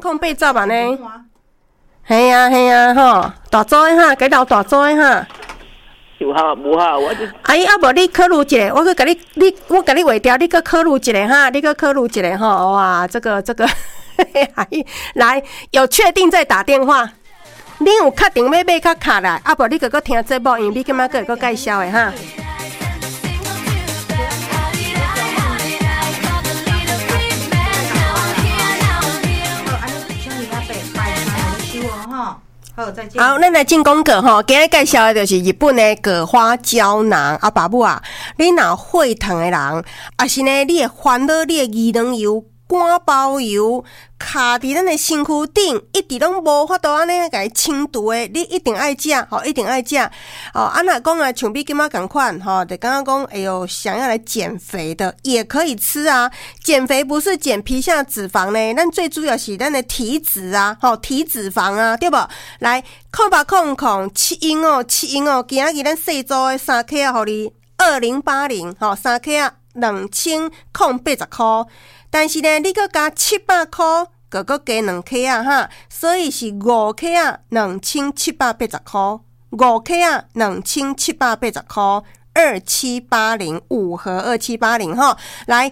008十万呢？系啊吼，大组的哈，给到大组的哈。 有哈无哈，我就阿姨啊，无你考虑一下，我甲你画条，你搁考虑一下哈，你搁考虑一下哈。哇，这个，来，有确定再打电话。你有确定要买较卡来，啊无你搁听节目，因为你今仔个会介绍的哈。好，再见。好，咱来进功课吼。今日介绍的就是日本的葛花胶囊。啊，爸母啊，你若血糖的人，啊是呢，你的烦恼，你的疑能油、肝包油，卡伫咱的身躯顶，一直拢无法度安尼甲伊清除的，你一定爱食，吼，一定爱食。哦，啊若讲啊，像比今仔共款，吼，就刚刚讲，哎呦，想要来减肥的也可以吃啊。减肥不是减皮下脂肪呢，咱最主要是咱的体脂啊，吼，体脂肪啊，对无？来，0800七英哦，今仔日咱细组的3克啊，互你2080，吼，3克啊，2080块。但是呢，你搁加700块，搁加2克啊哈，所以是5克啊，2780块，5克啊，2780块，2780，5和2780哈，来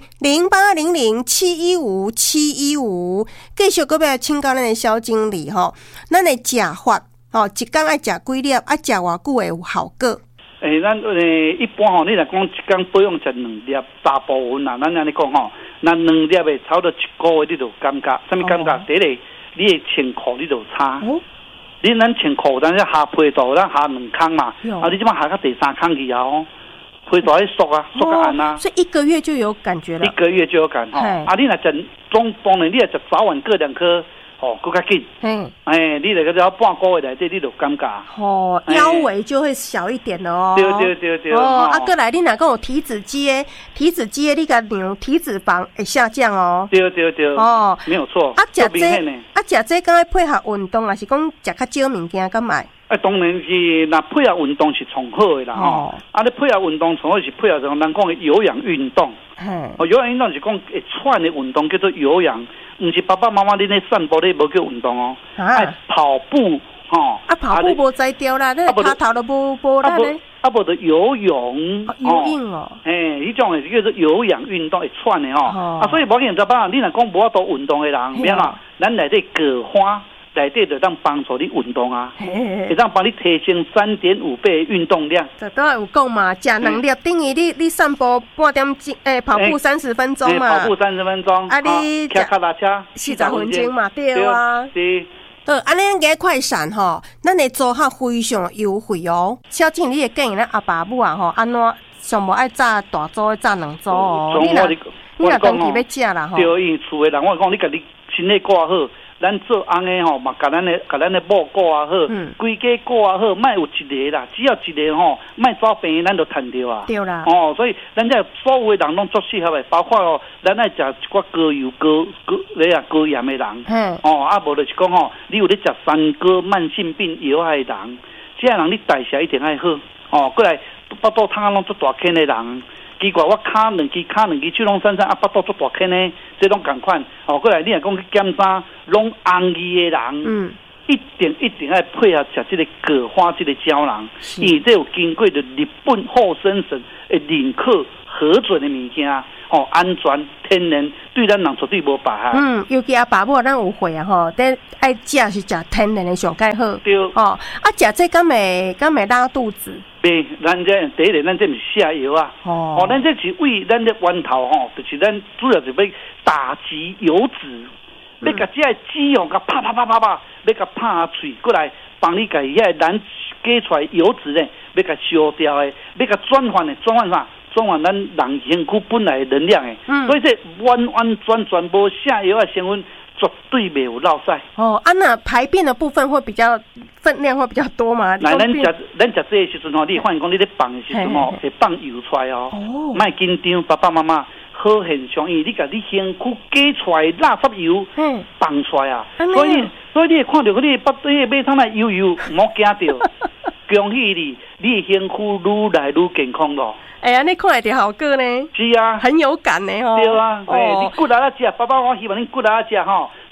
0800715715，继续搁要请教咱的小经理吼，咱的食法吼，一天爱食几粒，啊食偌久会有效果？ 咱一般吼，你若讲一天保养食2粒，大部分啊，咱安尼讲吼，那2粒的差不多1个月，你就感觉，什么感觉？第一个，你的穿裤你就差。你咱穿裤，咱下配度，咱下2空嘛，啊，你即摆下到第3空去啊哦，配度迄缩啊，缩个按啊， 所以1个月就有感觉了。 1个月就有感吼，啊，你若食当然你若食早晚各2颗。哦，更较紧。你那个只要半个月来，这你就尴尬。 哦，腰围就会小一点了哦。 对。 哦，啊，过来你若讲有体脂机的，你甲量体脂肪会下降哦。 对。 哦， 没有错。 啊，食这敢要配合运动，还是讲食较少物件敢买？ 当然是，那配合运动是从好的啦吼。啊，你配合运动从好是配合咱讲的有氧运动。有氧运动是讲会喘的运动叫做有氧。唔是爸爸妈妈，你咧散步咧无叫运动哦，爱跑步吼。啊， 跑步无才调啦，那爬头都无啦咧。 啊，无就游泳。 游泳哦。 迄种诶叫做有氧运动会喘的吼。啊，所以无见爸爸，你若讲无法度运动的人，免啦，咱内底葛花内底就当帮助你运动啊，会当帮你提升3.5倍的运动量。 这都有讲嘛，食2粒等于你散步半点钟，跑步30分钟嘛。 跑步30分钟。 啊，你骑脚踏车 40分钟嘛，对啊。 是。 安尼个快闪吼，咱的组合非常优惠哦。小静，你会建议咱阿爸母啊吼，安怎上无爱炸大组的炸2组哦？你若当期要食啦吼。 对，因厝的人我讲，你家己身体顾好。咱做翁的吼，嘛，甲咱的某顾啊好，规家顾啊好，莫有一个啦，只要一个吼，莫走病，咱就趁着啊。 对啦。 哦，所以咱这所有的人拢足适合的，包括哦，咱爱食一寡高油、高盐的人。哦，啊，无就是讲吼，你有咧食3高慢性病有害的人，这样人你代谢一定爱好。哦，过来腹肚汤拢足大坑的人。奇怪，我骹两支手拢散啊，腹肚足大坑呢，这拢共款。哦，过来你若讲去检查，拢红衣的人，一定爱配合食这个葛花这个胶囊，因为这有经过的日本厚生省的认可核准的物件，哦，安全天然，对咱人绝对无败害。 尤其阿爸母咱有会啊吼，但爱食是食天然的上介好。 对。 哦，啊，食这敢会拉肚子？ 袂，咱这第一个，咱这是下药啊。哦，咱这是为咱的源头吼，就是咱主要是要打击油脂，要甲这脂肪甲啪，要甲拍下嘴过来，帮你甲伊遐燃加出来油脂呢，要甲烧掉的，要甲转换啥？转换咱人身躯本来的能量的。所以这完全无下药的成分。绝对没有落塞哦，那排便的部分会比较分量会比较多嘛？ 那咱食这个时阵吼，你发现讲你咧放的时阵吼，会放油出来哦。莫紧张，爸爸妈妈好现象，因为你甲你身躯加出来垃圾油放出来啊，所以你会看到你腹底马桶内油，唔好惊到，恭喜你，你的身躯愈来愈健康咯。 哎呀，你看得到效果呢？ 是啊， 很有感呢吼。 对啊，你骨力啊食，爸爸我希望你骨力啊食吼，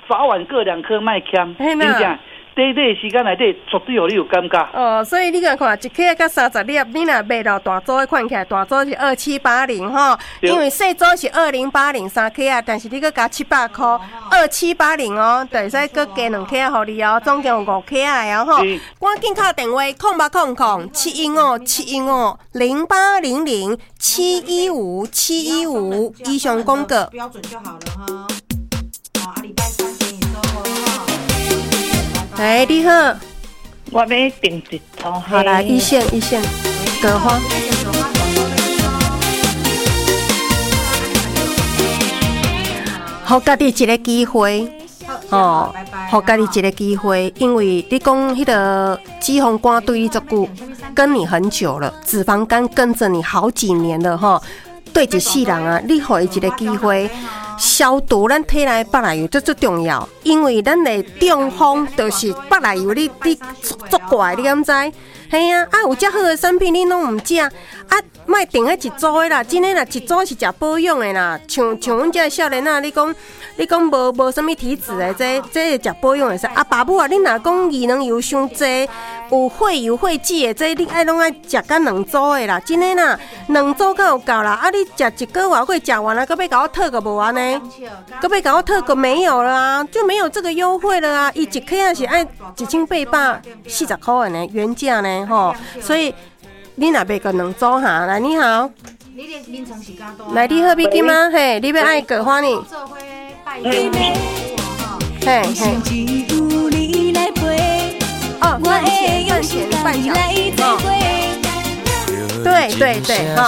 早晚各2颗麦香，真正。短短时间内底，绝对让你有感觉。 哦，所以你看看，一颗甲30粒，你若买到大组的看起来，大组是2780吼，因为细组是2080 3颗啊，但是你搁加700块，2780哦，就会使搁加2颗互你哦，总共有5颗啊吼。赶紧敲电话0800-715-0800-715-715以上广告。 标准就好了哈。好，礼拜3给你收哦哈。 哎，你好， 我要订一套。 好来，一线葛花。好，家己一个机会哦，好，家己一个机会，因为你讲迄个脂肪肝对你足久，跟你很久了，脂肪肝跟着你好几年了哈。对一世人啊，你给伊一个机会。消毒咱体内白奶油这最重要，因为咱的中风就是白奶油，你足怪，你敢知？嘿啊，有遮好的产品你拢唔食，莫订迄一组的啦，真诶啦，一组是食保养的啦，像阮遮少年啊，你讲无啥物体脂的，这食保养的是爸母啊，你若讲异能油伤济，有血油血脂的，这你爱拢爱食甲2组的啦，真诶啦，2组敢有够啦，你食一个外过食完了，搁要甲我退个无安尼？搁要甲我退个没有了啊，就没有这个优惠了啊！伊一颗啊是爱1840块的呢，原价呢吼，所以你若买个2组哈，来你好，来你好，比金吗？嘿，你要爱葛花呢？嘿嘿，哦，饭前半小时，对哈。